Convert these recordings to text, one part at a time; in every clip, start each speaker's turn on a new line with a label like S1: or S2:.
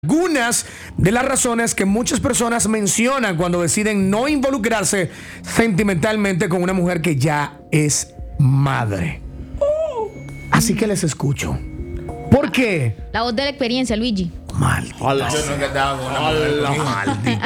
S1: algunas de las razones que muchas personas mencionan cuando deciden no involucrarse sentimentalmente con una mujer que ya es madre. Así que les escucho. ¿Por qué?
S2: La voz de la experiencia, Luigi.
S1: Maldita.
S3: Yo nunca he estado con una mujer con hijos.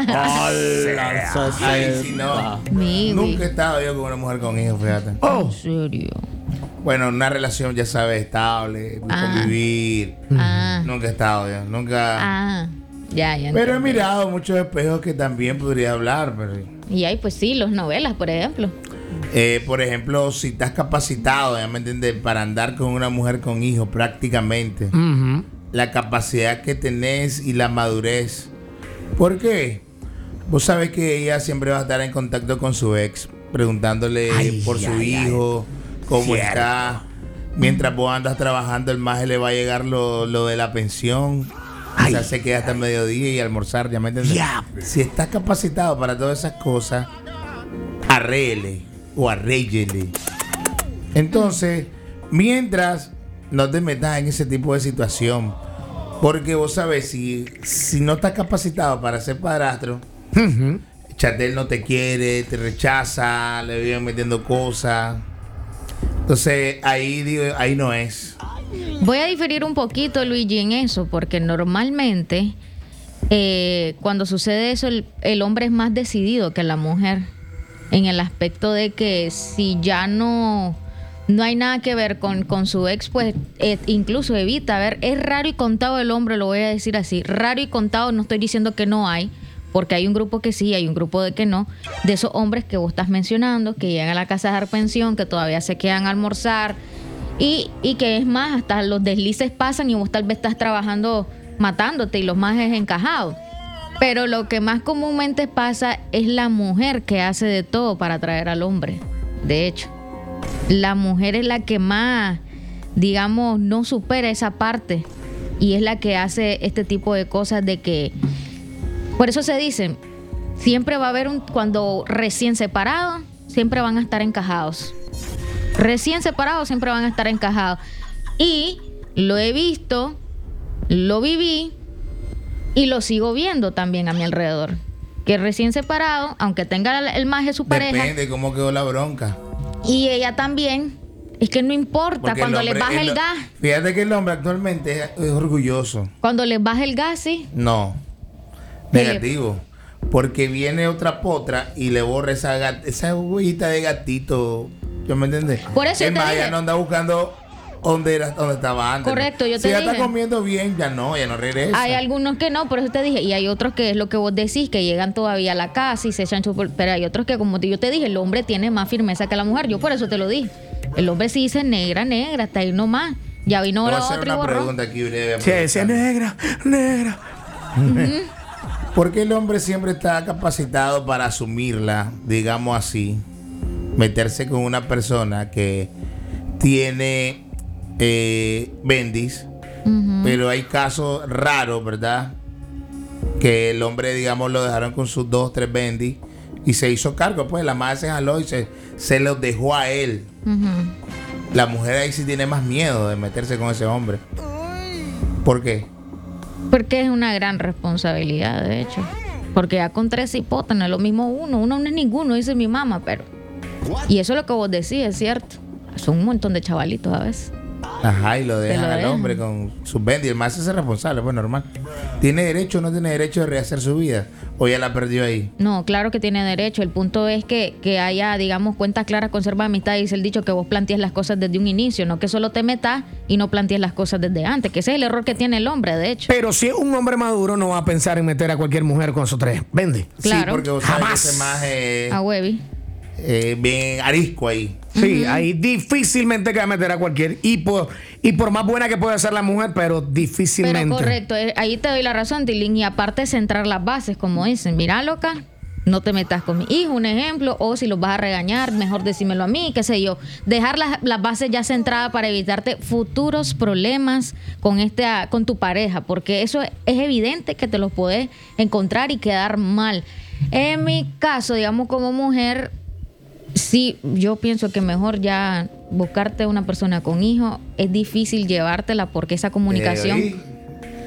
S3: Ay, si no. Nunca he estado yo con una mujer con hijos, fíjate.
S2: ¿En serio?
S3: Bueno, una relación, ya sabes, estable, convivir. Nunca he estado yo, nunca.
S2: Ya
S3: Pero he
S2: entendí.
S3: mirado muchos espejos que también podría hablar. Pero,
S2: Y ahí, pues sí, los novelas, por ejemplo.
S3: por ejemplo, si estás capacitado, ¿ya me entiendes? Para andar con una mujer con hijos prácticamente. La capacidad que tenés y la madurez. ¿Por qué? Vos sabés que ella siempre va a estar en contacto con su ex, preguntándole por su hijo, cómo está. Mientras vos andas trabajando, el maje le va a llegar lo de la pensión. O sea, se queda hasta el mediodía y almorzar, ¿ya me entiendes? Si estás capacitado para todas esas cosas, arrégle o arréglele. Entonces, mientras no te metas en ese tipo de situación, porque vos sabés, si no estás capacitado para ser padrastro, Chatel no te quiere, te rechaza, le viven metiendo cosas. Entonces, ahí digo, ahí no es.
S2: Voy a diferir un poquito, Luigi, en eso, porque normalmente cuando sucede eso, el hombre es más decidido que la mujer, en el aspecto de que si ya no hay nada que ver con su ex, pues incluso evita. A ver, es raro y contado el hombre, lo voy a decir así, raro y contado, no estoy diciendo que no hay, porque hay un grupo que sí, hay un grupo de que no, de esos hombres que vos estás mencionando, que llegan a la casa a dar pensión, que todavía se quedan a almorzar, y que es más, hasta los deslices pasan y vos tal vez estás trabajando matándote y los más es encajado. Pero lo que más comúnmente pasa es la mujer que hace de todo para atraer al hombre. De hecho, la mujer es la que más, digamos, no supera esa parte y es la que hace este tipo de cosas de que... Por eso se dice, siempre va a haber cuando recién separados, siempre van a estar encajados. Recién separados siempre van a estar encajados. Y lo he visto, lo viví y lo sigo viendo también a mi alrededor. Que recién separado, aunque tenga el maje su pareja.
S3: Depende de cómo quedó la bronca.
S2: Y ella también. Es que no importa,
S3: Porque
S2: cuando
S3: el
S2: le
S3: hombre-
S2: baja el gas.
S3: Fíjate que el hombre actualmente es orgulloso.
S2: Cuando le baja el gas, sí.
S3: No. Negativo. Porque viene otra potra y le borra esa huellita de gatito. ¿Yo me entiendes?
S2: Por eso
S3: es
S2: yo te
S3: más,
S2: dije.
S3: ya no anda buscando donde estaba antes.
S2: Correcto, yo
S3: si
S2: te
S3: ya
S2: dije.
S3: está comiendo bien, ya no regresa.
S2: Hay algunos que no, por eso te dije. Y hay otros que es lo que vos decís, que llegan todavía a la casa y se echan chupar. Pero hay otros que, como yo te dije, el hombre tiene más firmeza que la mujer. Yo por eso te lo dije. El hombre sí dice negra, hasta ahí nomás. Ya vino
S3: Voy a
S2: la
S3: hacer
S2: otra y
S3: una
S2: borró.
S3: pregunta aquí breve.
S1: Sí, decía negra.
S3: ¿Por qué el hombre siempre está capacitado para asumirla, digamos así, meterse con una persona que tiene bendis, pero hay casos raros, ¿verdad? Que el hombre, digamos, lo dejaron con sus 2, 3 bendis y se hizo cargo, pues la madre se jaló y se los dejó a él. La mujer ahí sí tiene más miedo de meterse con ese hombre. ¿Por qué?
S2: Porque es una gran responsabilidad, de hecho. Porque ya con 3 hipotas no es lo mismo uno no es ninguno, dice mi mamá, pero... Y eso es lo que vos decís, es cierto. Son un montón de chavalitos a veces.
S3: Ajá, y lo dejan
S2: lo
S3: al
S2: dejan.
S3: hombre con sus bendis. El más se hace responsable, pues normal. ¿Tiene derecho o no tiene derecho de rehacer su vida? ¿O ya la perdió ahí?
S2: No, claro que tiene derecho. El punto es que haya, digamos, cuentas claras, conserva amistad. Dice el dicho que vos plantees las cosas desde un inicio, no que solo te metas y no plantees las cosas desde antes, que ese es el error que tiene el hombre, de hecho.
S1: Pero si es un hombre maduro, no va a pensar en meter a cualquier mujer con sus 3. Vende.
S2: Claro.
S3: Sí, porque vos sabés
S1: Jamás.
S3: que ese más
S2: A Webby.
S3: bien arisco ahí.
S1: Sí, ahí difícilmente que va a meter a cualquier. Y por más buena que pueda ser la mujer, pero difícilmente.
S2: Pero correcto, ahí te doy la razón, Tilín. Y aparte centrar las bases, como dicen, mira, loca, no te metas con mi hijo, un ejemplo, o si los vas a regañar, mejor decímelo a mí, qué sé yo. Dejar las bases ya centradas para evitarte futuros problemas con tu pareja, porque eso es evidente que te los podés encontrar y quedar mal. En mi caso, digamos, como mujer, sí, yo pienso que mejor ya buscarte una persona con hijo. Es difícil llevártela porque esa comunicación...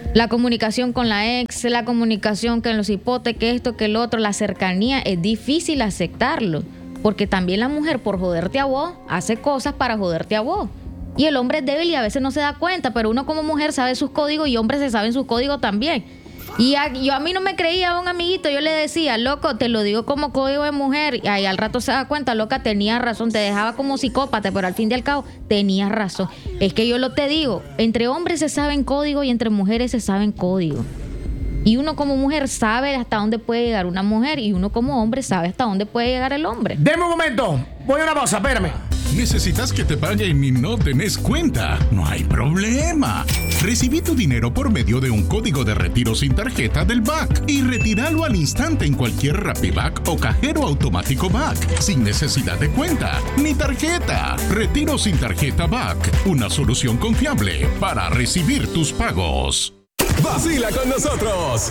S2: La comunicación con la ex, la comunicación que en los hipotes, que esto, que el otro, la cercanía, es difícil aceptarlo. Porque también la mujer, por joderte a vos, hace cosas para joderte a vos. Y el hombre es débil y a veces no se da cuenta, pero uno como mujer sabe sus códigos y hombres se saben sus códigos también. Y yo a mí no me creía a un amiguito, yo le decía, loco, te lo digo como código de mujer, y ahí al rato se da cuenta, loca, tenía razón, te dejaba como psicópata, pero al fin y al cabo, tenías razón. Es que yo te digo, entre hombres se saben código y entre mujeres se saben código. Y uno como mujer sabe hasta dónde puede llegar una mujer y uno como hombre sabe hasta dónde puede llegar el hombre.
S1: Deme un momento, voy a una pausa, espérame.
S4: ¿Necesitas que te paguen y no tenés cuenta? No hay problema. Recibí tu dinero por medio de un código de retiro sin tarjeta del BAC y retíralo al instante en cualquier RappiBack o cajero automático BAC, sin necesidad de cuenta ni tarjeta. Retiro sin tarjeta BAC, una solución confiable para recibir tus pagos.
S5: Vacila con nosotros.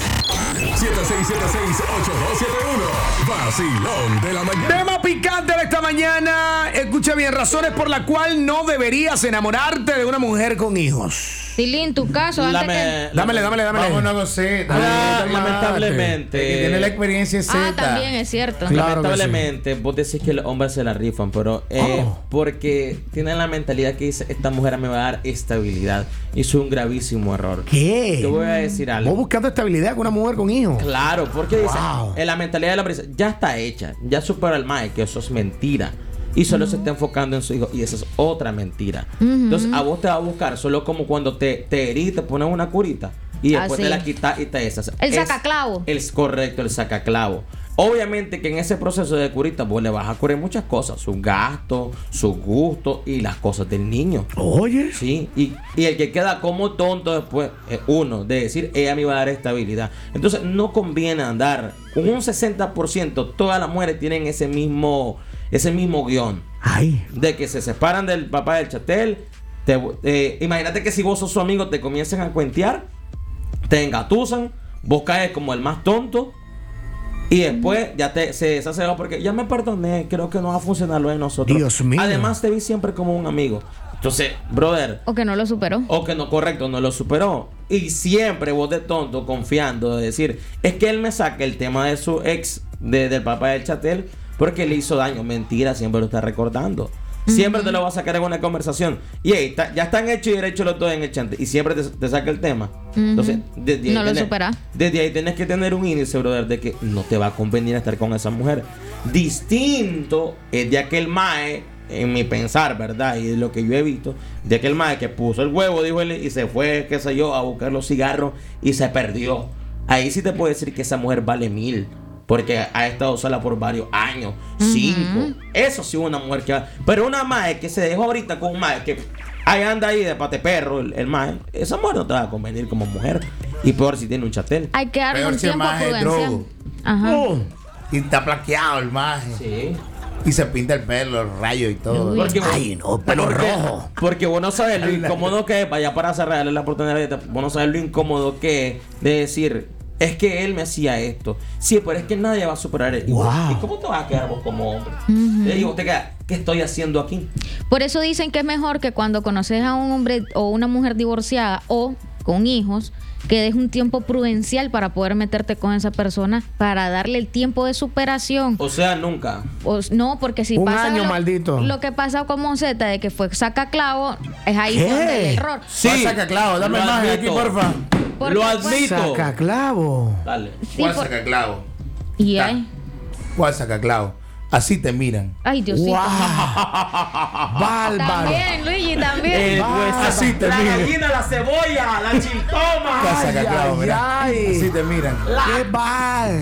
S5: 76768271. Vacilón de la mañana.
S1: Tema picante de esta mañana. Escucha bien, razones por las cuales no deberías enamorarte de una mujer con hijos.
S2: Tilín, tu caso,
S1: Dámele.
S3: Vámonos con Z.
S6: Lamentablemente.
S3: Que tiene la experiencia Z.
S2: también es cierto.
S1: Claro que
S6: Lamentablemente, vos decís que los hombres se la rifan, pero porque tienen la mentalidad que dice, esta mujer me va a dar estabilidad. Y eso es un gravísimo error.
S1: ¿Qué?
S6: Te voy a decir algo.
S1: ¿Vos buscando estabilidad con una mujer con hijos?
S6: Claro, porque dice,
S1: Wow.
S6: la mentalidad de la empresa ya está hecha, ya supera el mae, que eso es mentira. Y solo se está enfocando en su hijo. Y esa es otra mentira. Entonces, a vos te va a buscar solo como cuando te herís, te pones una curita. Y después te la quitas y te deshaces.
S2: El sacaclavo.
S6: Es correcto, el sacaclavo. Obviamente que en ese proceso de curita vos le vas a cubrir muchas cosas. Sus gastos, sus gustos y las cosas del niño.
S1: Oye.
S6: Sí, y el que queda como tonto después es uno, de decir, ella me va a dar estabilidad. Entonces no conviene andar con un 60%. Todas las mujeres tienen ese mismo guión.
S1: Ay.
S6: De que se separan del papá del chatel. Imagínate que si vos sos su amigo te comiencen a cuentear, te engatusan, vos caes como el más tonto. Y después ya se deshace porque ya me perdoné, creo que no va a funcionar lo de nosotros.
S1: Dios mío.
S6: Además te vi siempre como un amigo. Entonces, brother.
S2: O que no lo superó.
S6: O que no, correcto, no lo superó. Y siempre vos de tonto confiando de decir, es que él me saca el tema de su ex, del papá del chatel, porque le hizo daño. Mentira, siempre lo está recordando. Siempre te lo va a sacar en una conversación. Y ahí ya están hechos y derechos los dos en el chante. Y siempre te saca el tema. Entonces, desde ahí
S2: No lo supera.
S6: Desde ahí tienes que tener un índice, brother, de que no te va a convenir estar con esa mujer. Distinto es de aquel mae, en mi pensar, ¿verdad? Y de lo que yo he visto, de aquel mae que puso el huevo, dijo él, y se fue, qué sé yo, a buscar los cigarros y se perdió. Ahí sí te puedo decir que esa mujer vale 1000. Porque ha estado sola por varios años. 5. Eso sí, una mujer que va. Pero una mae que se dejó ahorita con un mae que ahí anda ahí de pate perro, el mae. Esa mujer no te va a convenir como mujer. Y peor si tiene un chatel.
S2: Hay que darle
S3: Peor
S2: un
S3: si el
S2: tiempo a
S3: maje es
S2: prudencia.
S3: drogo.
S2: Ajá.
S3: Y está plaqueado el maje.
S6: Sí.
S3: Y se pinta el pelo, los rayos y todo.
S6: Porque
S1: Ay, no, pelo rojo.
S6: Porque vos no sabes lo incómodo que es. Vaya, para cerrarle la oportunidad. Vos no sabes lo incómodo que es de decir, es que él me hacía esto. Sí, pero es que nadie va a superar el
S1: Wow.
S6: ¿Y cómo te vas a quedar vos como hombre? Te digo, te quedas, ¿qué estoy haciendo aquí?
S2: Por eso dicen que es mejor que cuando conoces a un hombre o una mujer divorciada o con hijos, que des un tiempo prudencial para poder meterte con esa persona, para darle el tiempo de superación.
S6: O sea, nunca.
S2: No, porque si
S1: Un
S2: pasa
S1: año, maldito.
S2: lo que pasa con Monzeta de que fue sacaclavo, es ahí
S1: ¿Qué?
S2: donde el error.
S6: Sí.
S3: ¿Cuál saca clavo? Dame
S6: Lo
S3: imagen aquí,
S6: admito.
S3: porfa.
S2: Porque
S6: Lo
S2: fue-
S6: admito.
S1: Saca clavo.
S6: Dale.
S2: Sí,
S3: ¿Cuál
S2: por-
S3: saca clavo?
S2: Y ahí.
S3: ¿Cuál saca clavo? Así te miran.
S2: Ay, Diosito.
S1: Wow. Bárbaro.
S2: También, Luigi, también.
S3: Así te
S6: la
S3: miran.
S6: gallina, la cebolla, la chiltoma.
S3: ¿Cuál saca clavo?
S1: ay,
S3: Mira.
S1: ay.
S3: Así te miran.
S1: ¡Qué mal!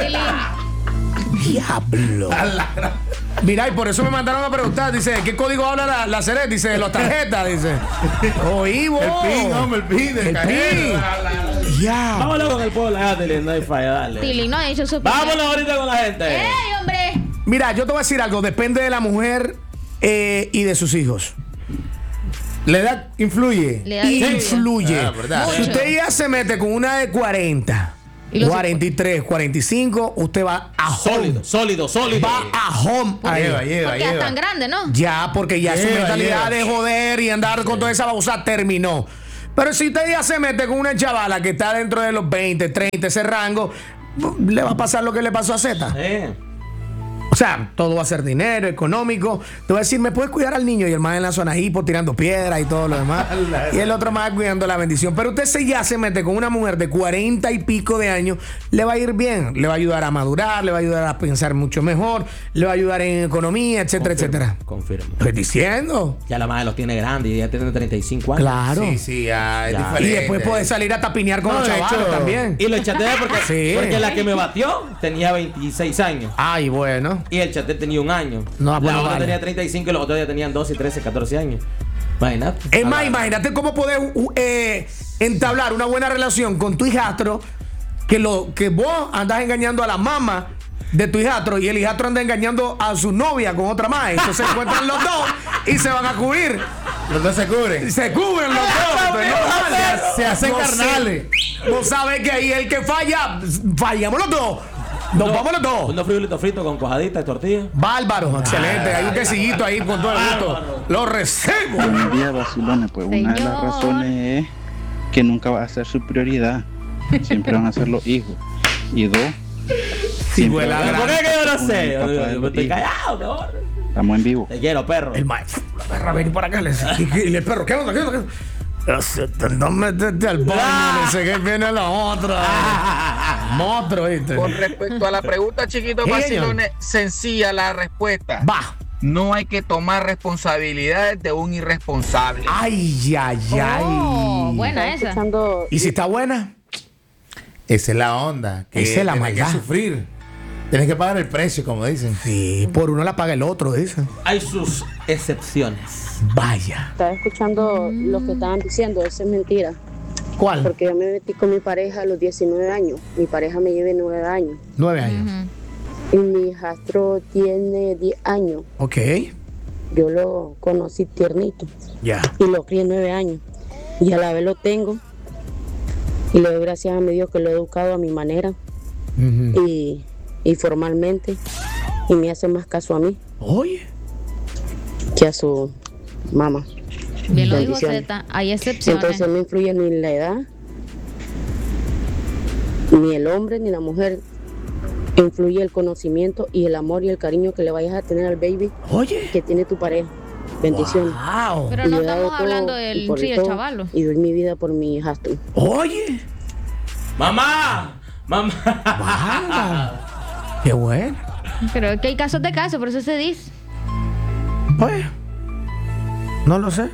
S1: Diablo. Mira, y por eso me mandaron a preguntar. Dice, ¿qué código habla la Ceret? Dice, los tarjetas. Dice, oí vos.
S3: El pin, hombre, el pin del
S1: El
S3: cajero.
S1: pin. Ya.
S6: Vámonos con el pueblo, dale, no hay falla, dale.
S2: Tilly no ha dicho su opinión.
S6: Vámonos ahorita con la gente.
S2: ¡Ey, hombre!
S1: Mira, yo te voy a decir algo. Depende de la mujer y de sus hijos.
S3: ¿La edad influye?
S2: Le da difícil.
S1: Influye.
S3: Ah, verdad.
S1: Si usted ya se mete con una de 40,
S2: Y los-
S1: 43, 45, usted va a home.
S6: Sólido.
S1: Va a home. ahí.
S3: Lleva.
S2: Porque ya tan grande, ¿no?
S1: Ya, porque ya su
S3: Lleva,
S1: mentalidad
S3: lleva.
S1: de joder y andar con toda esa babosa terminó. Pero si usted ya se mete con una chavala que está dentro de los 20, 30, ese rango, le va a pasar lo que le pasó a Z. O sea, todo va a ser dinero, económico. Te voy a decir, ¿me puedes cuidar al niño? Y el más en la zona hipo tirando piedras y todo lo demás. Y el otro más cuidando la bendición. Pero usted ya se mete con una mujer de 40 y pico de años, le va a ir bien. Le va a ayudar a madurar, le va a ayudar a pensar mucho mejor, le va a ayudar en economía, etcétera, etcétera.
S6: Confirmo.
S1: Estoy diciendo.
S6: Ya la madre los tiene grandes y ya tiene 35 años.
S1: Claro.
S3: Sí, ya es
S6: Ya.
S3: diferente.
S1: Y después puede salir a tapinear con
S3: No,
S1: los
S3: de
S1: chavales
S3: hecho,
S1: también.
S6: Y lo chateé
S1: Sí.
S6: porque la que me batió tenía 26 años.
S1: Ay, bueno.
S6: Y el chaté tenía un año.
S1: No,
S6: la
S1: bueno,
S6: otra
S1: vale.
S6: tenía 35 y los otros ya tenían 12, 13, 14 años. Imagínate.
S1: Es más, imagínate cómo poder entablar una buena relación con tu hijastro, que vos andas engañando a la mamá de tu hijastro y el hijastro anda engañando a su novia con otra más. Entonces se encuentran los dos y se van a cubrir.
S3: Los dos se cubren.
S1: Se cubren los dos. Entonces, no,
S3: Se hacen
S1: no sé.
S3: carnales.
S1: Vos sabés que ahí el que falla, fallamos los dos. Nos vamos los dos.
S6: Unos frijolitos fritos con cuajaditas y tortillas.
S1: Bárbaro, excelente. Hay un quesillito ahí con todo el gusto. Lo recebo.
S7: Buenos días, vacilones. Pues una de las
S2: Señor.
S7: razones es que nunca va a ser su prioridad. Siempre van a ser los hijos. Y dos,
S1: Sí,
S7: siempre
S1: huela
S7: va a
S1: gran-
S6: ¿Por qué que yo no
S7: un
S6: sé?
S7: papá de
S6: Yo
S7: los
S6: me estoy
S7: hijos.
S6: callado, cabrón.
S7: Estamos en vivo.
S6: Te quiero, perro.
S1: El maestro, la perra, vení para acá. Y el perro, ¿qué onda? ¿Qué onda? No metete al baño, no sé qué viene la otra. Monstruo, ¿viste?
S8: Con respecto a la pregunta, chiquito
S1: Sí,
S8: vacilones, sencilla la respuesta.
S1: Va.
S8: No hay que tomar responsabilidades de un irresponsable.
S1: Ay, ay, ay.
S2: Oh, buena esa.
S1: ¿Y si está buena?
S3: Esa es la onda. Que
S1: Esa es la
S3: tienes que
S1: maldad.
S3: sufrir. Tienes que pagar el precio, como dicen.
S1: Sí, por uno la paga el otro, dice.
S6: Hay sus excepciones.
S1: Vaya.
S9: Estaba escuchando lo que estaban diciendo, eso es mentira.
S1: ¿Cuál?
S9: Porque yo me metí con mi pareja a los 19 años. Mi pareja me lleva 9 años.
S1: 9 años.
S9: Y mi hijastro tiene 10 años.
S1: Ok.
S9: Yo lo conocí tiernito
S1: Ya.
S9: y lo crié 9 años. Y a la vez lo tengo. Y le doy gracias a mi Dios que lo he educado a mi manera
S1: Ujú.
S9: y formalmente. Y me hace más caso a mí
S1: Oye.
S9: que a su mamá.
S2: Bien lo dijo
S9: Bendiciones.
S2: Z. Hay excepciones.
S9: Entonces no influye ni la edad, ni el hombre, ni la mujer. Influye el conocimiento y el amor y el cariño que le vayas a tener al baby
S1: Oye.
S9: que tiene tu pareja. Bendiciones.
S1: Wow.
S2: Pero no
S9: Y yo he dado
S2: estamos
S9: todo
S2: hablando
S9: y
S2: del
S9: por
S2: sí, el
S9: todo,
S2: chavalo.
S9: Y doy mi vida por mi hijastro.
S1: Oye.
S6: ¡Mamá! ¡Mamá!
S1: Bárbaro. Qué bueno.
S2: Pero es que hay casos de casos, por eso se dice.
S1: Pues. No lo sé.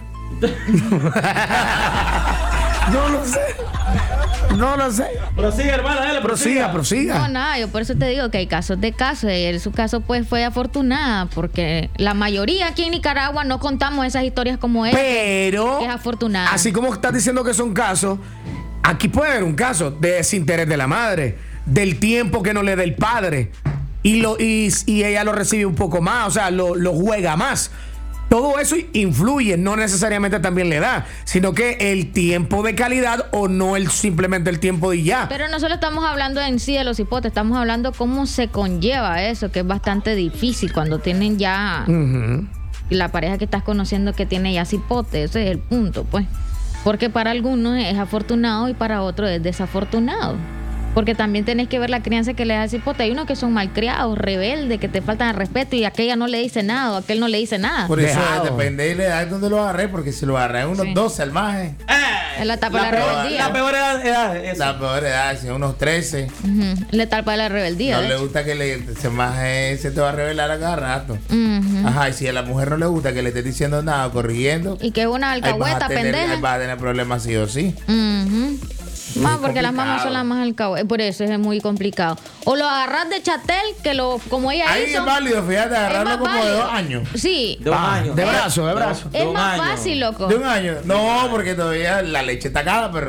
S1: No lo sé. No lo sé.
S6: Prosiga, hermana, dale,
S1: Prosiga,
S2: No,
S1: prosiga.
S2: nada, yo por eso te digo que hay casos de casos. Y en su caso, pues, fue afortunada, porque la mayoría aquí en Nicaragua no contamos esas historias como él.
S1: Pero.
S2: Que es afortunada.
S1: Así como estás diciendo que son casos, aquí puede haber un caso de desinterés de la madre, del tiempo que no le da el padre. Y ella lo recibe un poco más, o sea, lo juega más. Todo eso influye, no necesariamente también le da, sino que el tiempo de calidad o no simplemente el tiempo de ya.
S2: Pero no solo estamos hablando en sí de los hipotes, estamos hablando cómo se conlleva eso, que es bastante difícil cuando tienen ya
S1: Ujú.
S2: la pareja que estás conociendo que tiene ya cipote, ese es el punto, pues. Porque para algunos es afortunado y para otros es desafortunado. Porque también tenés que ver la crianza que le da el cipote. Hay unos que son malcriados, rebeldes, que te faltan el respeto y aquella no le dice nada o aquel no le dice nada.
S3: Por eso
S1: Dejado.
S3: depende de la edad donde lo agarré, porque si lo agarré en unos
S2: Sí.
S3: 12 al más,
S2: Es la etapa de la rebeldía.
S6: La peor edad es
S3: la peor edad, si unos 13,
S2: Ujú, la etapa de la rebeldía.
S3: no
S2: de
S3: le
S2: hecho.
S3: gusta que ese más se te va a revelar a cada rato.
S2: Ujú.
S3: Ajá, y si a la mujer no le gusta que le estés diciendo nada o corrigiendo,
S2: Y que es una
S3: ahí vas
S2: alcahueta
S3: a tener,
S2: pendeja.
S3: ahí vas a tener problemas sí o sí.
S2: Ujú. Más porque las mamás
S3: complicado.
S2: son las más alcahuetas. Por eso es muy complicado. O lo agarras de chatel, que lo como ella
S3: Ahí
S2: hizo.
S3: es válido, fíjate,
S2: es
S3: agarrarlo
S2: más
S3: como de
S2: válido.
S3: 2 años.
S2: Sí.
S6: de un año.
S1: De brazo, de brazo.
S6: De
S2: Es
S6: un
S2: más
S6: año.
S2: fácil, loco.
S3: ¿De un año? No, porque todavía la leche está cara, pero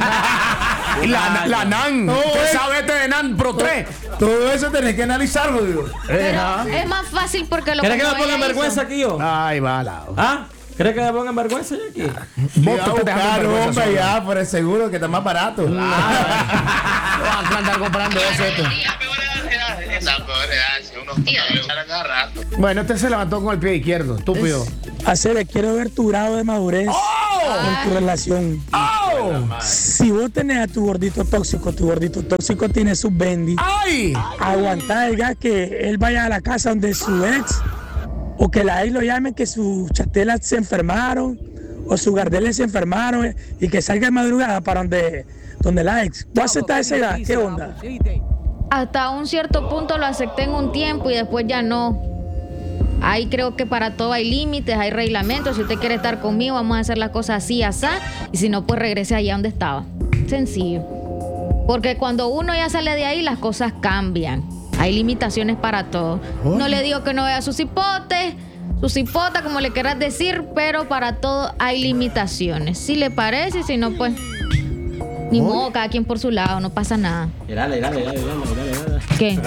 S1: La NAN.
S3: No,
S1: ¿Qué
S3: es-
S1: sabe este de NAN Pro 3?
S3: todo eso tenés que analizarlo, digo.
S2: Pero es más fácil porque lo
S6: ¿Quieres que
S2: como
S6: me pongan
S2: ella
S6: vergüenza
S2: hizo.
S6: aquí yo?
S1: Ay, va al lado.
S6: ¿Ah? ¿Quieres que me pongan vergüenza yo aquí?
S1: Vos
S3: Iba a
S1: te estás dejando
S3: buscar,
S1: vergüenza
S3: hombre,
S1: solo.
S3: ya, por el seguro que está más barato.
S1: Vas a andar comprando eso.
S3: La peor edad, si uno a cada rato.
S1: Bueno, este se levantó con el pie izquierdo, estúpido.
S10: Hacer, quiero ver tu grado de madurez en tu relación. Si vos tenés a tu gordito tóxico tiene sus bendy.
S1: ¡Ay!
S10: Aguantar el gas que él vaya a la casa donde su ex, o que la ex lo llame que sus chatelas se enfermaron, o sus gardeles se enfermaron, y que salga de madrugada para donde la ex. ¿Vos aceptás ese gas? ¿Qué onda?
S2: Hasta un cierto punto lo acepté en un tiempo y después ya no. Ahí creo que para todo hay límites, hay reglamentos. Si usted quiere estar conmigo, vamos a hacer las cosas así, así. Y si no, pues regrese allá donde estaba. Sencillo. Porque cuando uno ya sale de ahí, las cosas cambian. Hay limitaciones para todo. No le digo que no vea sus hipotes, como le quieras decir, pero para todo hay limitaciones. Si le parece, si no, pues ni modo, cada quien por su lado, no pasa nada.
S6: Dale.
S2: ¿Qué?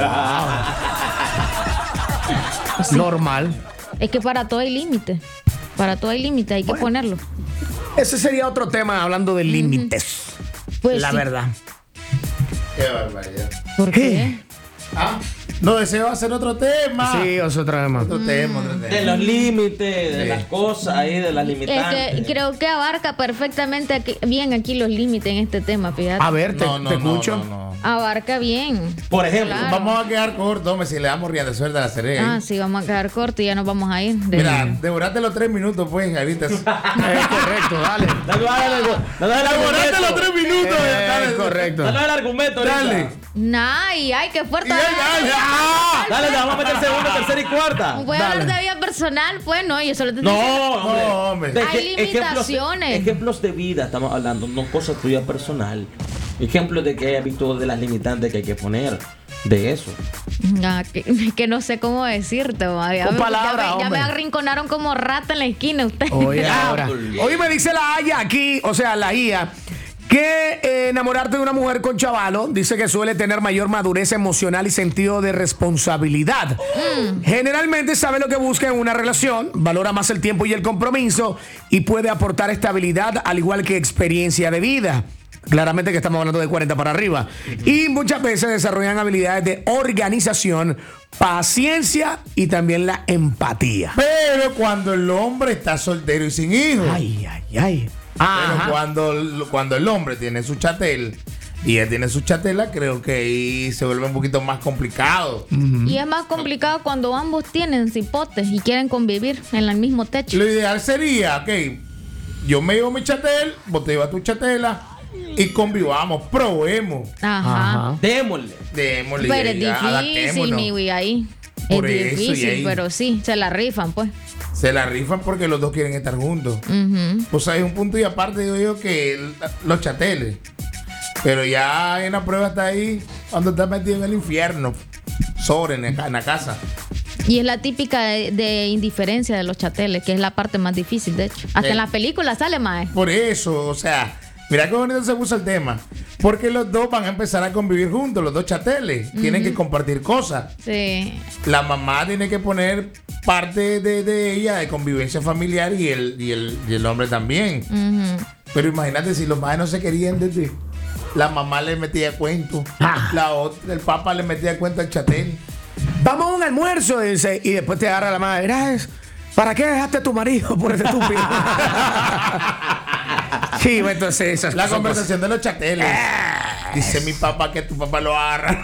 S2: Sí.
S1: Normal.
S2: Es que para todo hay límites. Para todo hay límites, hay que ponerlo.
S1: Ese sería otro tema hablando de límites.
S2: Pues
S1: la
S2: sí.
S1: verdad.
S3: Qué barbaridad.
S2: ¿Por qué?
S3: No, deseo hacer otro tema.
S1: Sí, es otro tema.
S3: Otro tema.
S6: De los límites, de
S3: Sí.
S6: las cosas ahí, de las
S2: Es
S6: limitantes.
S2: que creo que abarca perfectamente bien aquí los límites en este tema, fíjate.
S1: A ver, te escucho.
S3: No.
S2: Abarca bien.
S6: Por ejemplo,
S2: Claro.
S3: Vamos a quedar cortos, hombre, si le damos rienda suelta a la serie.
S2: Sí, vamos a quedar cortos y ya nos vamos a ir.
S3: Mira, devorate los 3 minutos, pues, ahorita.
S1: Es correcto, dale.
S3: Devorate los 3 minutos.
S1: Es correcto.
S6: Dale el argumento ahorita.
S3: Dale.
S2: Ay, qué fuerte.
S6: Dale, te vamos a meter segunda, tercera y cuarta.
S2: Voy a hablar de vida personal, pues no, yo solo te estoy diciendo.
S6: No, hombre.
S2: Hay limitaciones.
S6: Ejemplos de vida estamos hablando, no cosas tuyas personal. Ejemplos de que hayas visto de las limitantes que hay que poner. De eso.
S2: Que no sé cómo decirte.
S1: Con palabras,
S2: ya me
S1: hombre.
S2: arrinconaron como rata en la esquina usted.
S1: Oye, ahora. Hoy me dice la Aya aquí, o sea, la IA, que enamorarte de una mujer con chavalo, dice que suele tener mayor madurez emocional y sentido de responsabilidad. Generalmente sabe lo que busca en una relación, valora más el tiempo y el compromiso y puede aportar estabilidad al igual que experiencia de vida. Claramente que estamos hablando de 40 para arriba. Y muchas veces desarrollan habilidades de organización, paciencia y también la empatía.
S3: Pero cuando el hombre está soltero y sin hijos.
S1: Ay.
S3: Pero cuando el hombre tiene su chatel y ella tiene su chatela, creo que ahí se vuelve un poquito más complicado.
S2: Y es más complicado cuando ambos tienen cipotes y quieren convivir en el mismo techo.
S3: Lo ideal sería, ok, yo me llevo mi chatel, vos te llevas tu chatela y convivamos, probemos.
S2: Ajá.
S6: Démosle.
S2: Pero es difícil,
S3: adaptémonos.
S2: mi güey, ahí.
S3: Por
S2: Es
S3: eso, y
S2: difícil,
S3: ahí
S2: pero sí, se la rifan, pues.
S3: se la rifan porque los dos quieren estar juntos. Pues hay un punto y aparte, digo yo, que los chateles. Pero ya en la prueba está ahí cuando estás metido en el infierno, sobre en la casa.
S2: Y es la típica de indiferencia de los chateles, que es la parte más difícil, de hecho. Hasta en las películas sale más.
S3: Por eso, o sea, mira qué bonito se puso el tema. Porque los dos van a empezar a convivir juntos, los dos chateles. Tienen que compartir cosas.
S2: Sí.
S3: La mamá tiene que poner parte de ella, de convivencia familiar, y el hombre también. Pero imagínate si los madres no se querían desde... La mamá le metía cuento. El papá le metía cuento al chatel.
S1: Vamos a un almuerzo, dice, y después te agarra la madre. Mira, ¿para qué dejaste a tu marido por este estúpido? Sí, entonces esas
S3: La
S1: son
S3: conversación de los chateles. Dice mi papá que tu papá lo agarra.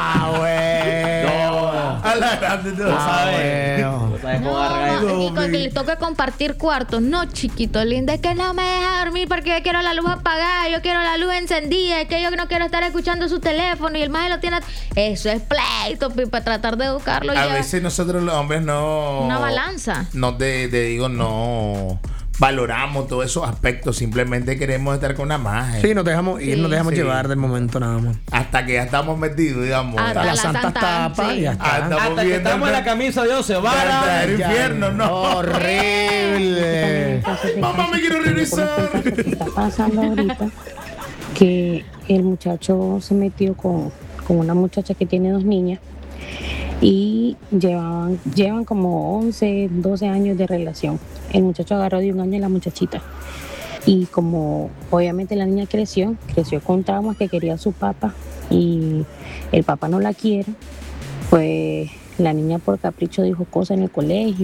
S3: A la grande, no sabes.
S6: No sabes cómo agarrar eso.
S2: No, y con que les toque compartir cuartos. No, chiquito lindo, es que no me deja dormir porque yo quiero la luz apagada, yo quiero la luz encendida, es que yo no quiero estar escuchando su teléfono y el maje lo tiene. Eso es pleito, para tratar de educarlo.
S3: A veces nosotros los hombres no...
S2: Una balanza.
S3: No no valoramos todos esos aspectos. Simplemente queremos estar con una magia.
S1: Sí, nos dejamos ir, nos dejamos llevar del momento nada más.
S3: Hasta que ya estamos metidos, digamos.
S2: Hasta
S1: las santas tapas,
S2: sí.
S1: ya está.
S6: Hasta que estamos en la camisa de 11 varas.
S3: El infierno, no.
S1: Horrible.
S3: Mamá, me quiero regresar.
S9: Lo que está pasando ahorita, que el muchacho se metió con una muchacha que tiene 2 niñas y llevan como 11, 12 años de relación. El muchacho agarró de 1 año a la muchachita y como obviamente la niña creció con traumas que quería a su papá y el papá no la quiere, pues la niña por capricho dijo cosas en el colegio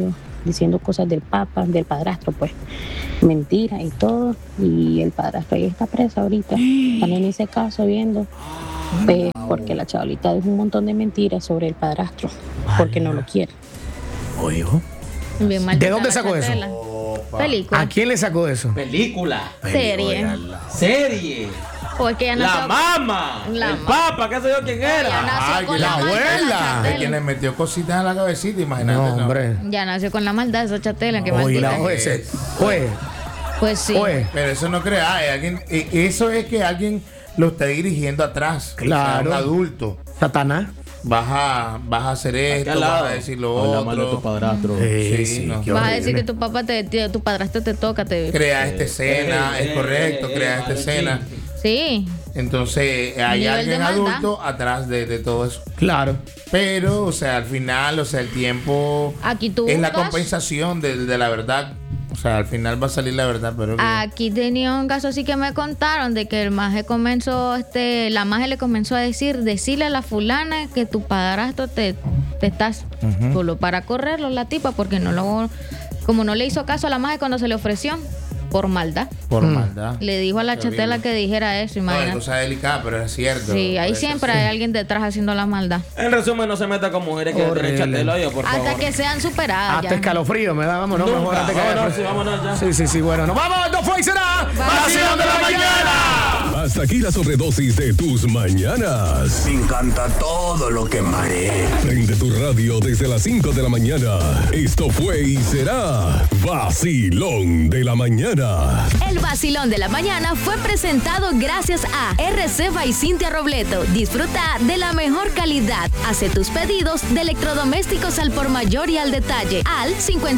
S9: diciendo cosas del papá, del padrastro, pues, mentira y todo, y el padrastro ahí está preso ahorita, están en ese caso viendo, pues, porque la chavalita dijo un montón de mentiras sobre el padrastro, porque no lo quiere.
S1: Oye,
S2: Bien
S1: ¿de dónde sacó eso?
S2: Película.
S1: ¿A quién le sacó eso?
S6: Película.
S2: Serie.
S6: Serie.
S2: O es que ya
S6: La
S2: nació.
S6: mamá.
S2: La
S6: El
S2: ma-
S6: papa, qué sé yo quién
S2: Ya
S6: era.
S2: nació con
S1: la
S2: la maldad,
S1: abuela.
S2: esa
S3: Hay
S2: chatela.
S3: quien le metió cositas en la cabecita, imagínate.
S1: No, hombre.
S2: Ya nació con la maldad esa chatela, que
S1: Oye, la
S2: maldita.
S1: juez. Oye,
S2: Pues sí.
S1: oye.
S3: Pero eso no crea, eso es que alguien lo está dirigiendo atrás.
S1: Claro.
S3: O sea, un adulto.
S1: Satanás.
S3: Vas a hacer esto,
S6: al
S3: vas
S6: lado.
S3: a decir lo
S6: Habla mal de
S3: otro.
S6: tu padrastro.
S3: Sí, no.
S1: qué
S2: Vas a
S1: horrible.
S2: decir que tu papá tu padrastro te toca,
S3: Crea esta escena, es correcto, crea esta escena.
S2: Sí.
S3: Entonces hay
S2: Nivel
S3: alguien
S2: de maldad.
S3: adulto atrás de todo eso.
S1: Claro.
S3: Pero, o sea, al final, o sea, el tiempo
S2: Aquí tú
S3: es la
S2: buscas-
S3: compensación de la verdad. O sea, al final va a salir la verdad, pero
S2: Aquí tenía un caso así que me contaron de que el maje comenzó, la maje le comenzó a decirle a la fulana que tu padrastro te estás solo para correrlo, la tipa, porque como no le hizo caso a la maje cuando se le ofreció, por maldad.
S3: por maldad.
S2: Le dijo a la
S3: Qué
S2: chatela
S3: horrible.
S2: que dijera eso,
S3: No, es
S2: imagínate.
S3: cosa delicada, pero es cierto.
S2: Sí, ahí
S3: Puede ser
S2: siempre hay alguien detrás haciendo la maldad.
S6: En resumen, no se meta con mujeres que
S1: Horrible.
S6: tienen chatelo, yo, por favor.
S2: Hasta que sean superadas.
S1: Hasta
S2: ya.
S1: escalofrío me da, vámonos.
S6: Nunca.
S1: Mejor antes que
S6: Vámonos,
S1: haya-
S6: sí, vámonos ya.
S1: Sí, bueno. Nos vamos, esto fue y será Vacilón de la Mañana.
S5: Hasta aquí la sobredosis de tus mañanas.
S11: Me encanta todo lo que marea.
S5: Prende tu radio desde las 5 de la mañana. Esto fue y será Vacilón de la Mañana.
S12: El vacilón de la mañana fue presentado gracias a RC by Cintia Robleto. Disfruta de la mejor calidad. Hace tus pedidos de electrodomésticos al por mayor y al detalle al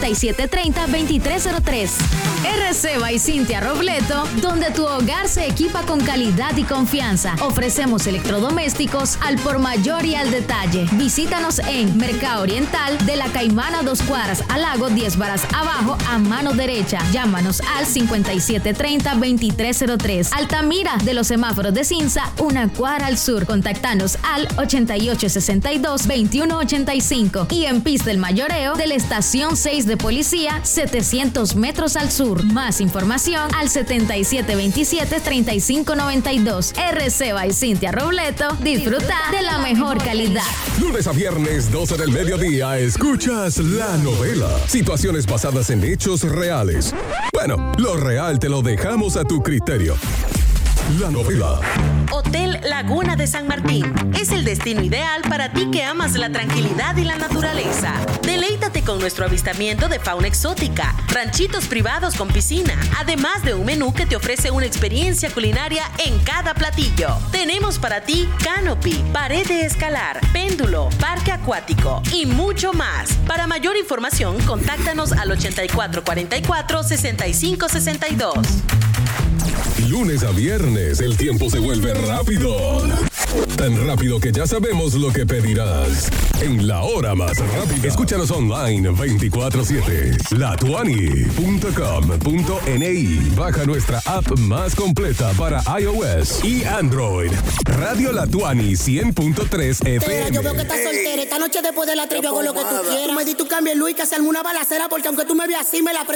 S12: 5730-2303. RC by Cintia Robleto, donde tu hogar se equipa con calidad y confianza. Ofrecemos electrodomésticos al por mayor y al detalle. Visítanos en Mercado Oriental de la Caimana 2 cuadras al lago 10 varas abajo a mano derecha. Llámanos al 5730-2303. Altamira de los semáforos de Cinza, una cuadra al sur. Contactanos al 8862-2185. Y en Pista del Mayoreo de la Estación 6 de Policía, 700 metros al sur. Más información al 7727-3592. RC by Cintia Robleto. Disfruta de la mejor calidad.
S5: Lunes a viernes, 12 del mediodía, escuchas La Novela. Situaciones basadas en hechos reales. Bueno, lo real te lo dejamos a tu criterio. La Novela.
S13: Hotel Laguna de San Martín es el destino ideal para ti que amas la tranquilidad y la naturaleza. Deleítate con nuestro avistamiento de fauna exótica, ranchitos privados con piscina, además de un menú que te ofrece una experiencia culinaria en cada platillo. Tenemos para ti canopy, pared de escalar, péndulo, parque acuático y mucho más. Para mayor información, contáctanos al 8444-6562.
S5: Lunes a viernes, el tiempo se vuelve rápido. Tan rápido que ya sabemos lo que pedirás. En la hora más rápida. Escúchanos online 24/7. Latuani.com.ni. Baja nuestra app más completa para iOS y Android. Radio Latuani 100.3 FM.
S14: Yo veo que estás soltera. Esta noche después de la trivia hago lo que tú quieras. Tú me di tu cambio, Luis, que se arme una balacera porque aunque tú me veas así, me la prendo.